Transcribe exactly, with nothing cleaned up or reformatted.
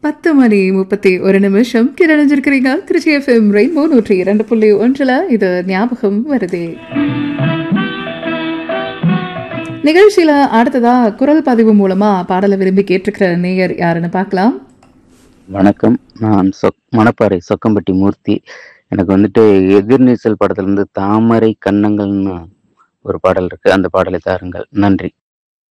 பத்து மணி முப்பத்தி ஒரு நிமிஷம் கிரணிஞ்சிருக்கிறீங்க. திருச்சி எஃப்எம் ரெயின்போ நூற்றி இரண்டு புள்ளி ஒன்றில் இது ஞாபகம் வருதே. நிகழ்ச்சியில அடுத்ததா குரல் பதிவு மூலமா பாடலை விரும்பி கேட்டிருக்கிற நேயர் யாருன்னு பார்க்கலாம். வணக்கம், நான் சொக் மணப்பாறை சொக்கம்பட்டி மூர்த்தி. எனக்கு வந்துட்டு எதிர்நீச்சல் படத்துல இருந்து தாமரை கன்னங்கள்னு ஒரு பாடல் இருக்கு, அந்த பாடலை தாருங்கள். நன்றி.